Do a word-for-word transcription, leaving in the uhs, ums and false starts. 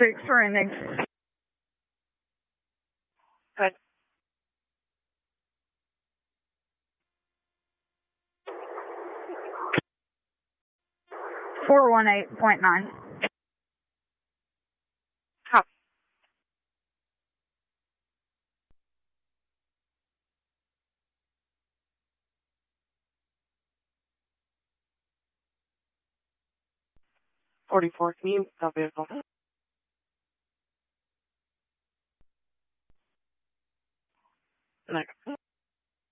six surrounding. Good. four one eight point nine. Copy. forty-four, can you stop vehicle? Next.